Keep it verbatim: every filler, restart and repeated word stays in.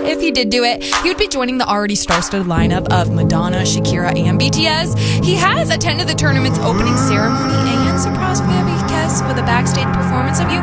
if he did do it, he would be joining the already star-studded lineup of Madonna, Shakira, and B T S. He has attended the tournament's opening ceremony and surprised family guests with a backstage performance of